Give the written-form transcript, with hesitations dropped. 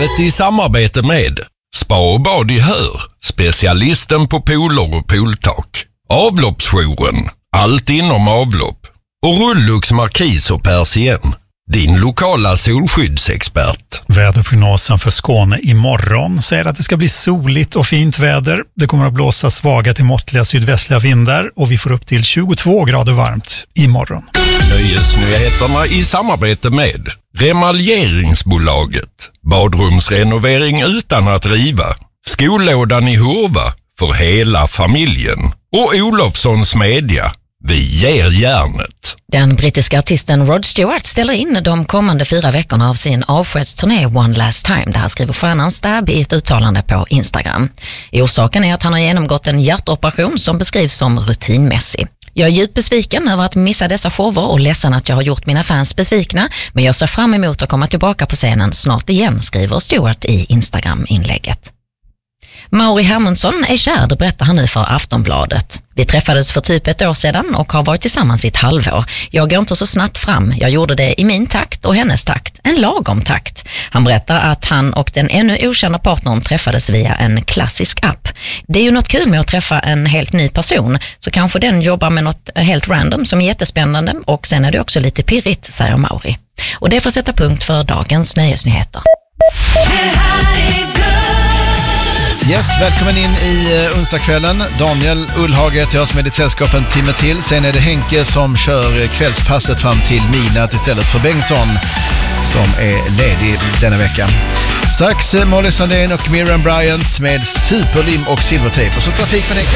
Programmet i samarbete med Spa och bad i Hör, specialisten på pooler och pooltak. Avloppsjouren, allt inom avlopp. Och Rullux Markis och Persien, din lokala solskyddsexpert. Väderprognosen för Skåne imorgon säger att det ska bli soligt och fint väder. Det kommer att blåsa svaga till måttliga sydvästliga vindar och vi får upp till 22 grader varmt imorgon. Nöjesnyheterna i samarbete med Remaljeringsbolaget. Badrumsrenovering utan att riva. Skollådan i Hurva för hela familjen. Och Olofssons Media. Vi ger järnet. Den brittiska artisten Rod Stewart ställer in de kommande 4 veckorna av sin avskedsturné One Last Time. Det här skriver stjärnan Stab i ett uttalande på Instagram. Orsaken är att han har genomgått en hjärtoperation som beskrivs som rutinmässig. Jag är djupt besviken över att missa dessa shower och ledsen att jag har gjort mina fans besvikna, men jag ser fram emot att komma tillbaka på scenen snart igen, skriver Stewart i Instagram-inlägget. Mauri Hermundsson är kär, det berättar han nu för Aftonbladet. Vi träffades för typ 1 år sedan och har varit tillsammans i ett halvår. Jag går inte så snabbt fram, jag gjorde det i min takt och hennes takt, en lagom takt. Han berättar att han och den ännu okända partnern träffades via en klassisk app. Det är ju något kul med att träffa en helt ny person, så kanske den jobbar med något helt random som är jättespännande och sen är det också lite pirrigt, säger Mauri. Och det får sätta punkt för dagens nöjesnyheter. Yes, välkommen in i onsdagskvällen. Daniel Ullhage heter jag som är ditt sällskap en timme till. Sen är det Henke som kör kvällspasset fram till midnatt istället för Bengtsson som är ledig denna vecka. Strax Molly Sandén och Miriam Bryant med superlim och silvertejp och så trafik för Henke.